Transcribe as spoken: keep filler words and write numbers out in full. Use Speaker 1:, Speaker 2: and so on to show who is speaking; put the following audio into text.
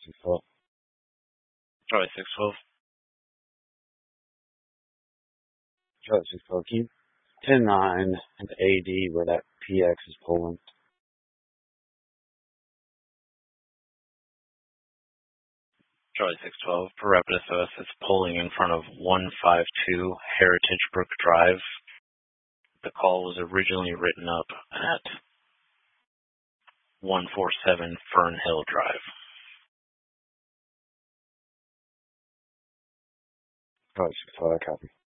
Speaker 1: six twelve.
Speaker 2: Charlie six twelve.
Speaker 1: Charlie six twelve. Can you ten nine and A D where that P X is pulling?
Speaker 2: Charlie six twelve. Per Rapid S O S, it's pulling in front of one five two Heritage Brook Drive. The call was originally written up at one forty-seven Fern Hill Drive.
Speaker 1: Charlie six twelve, I copy.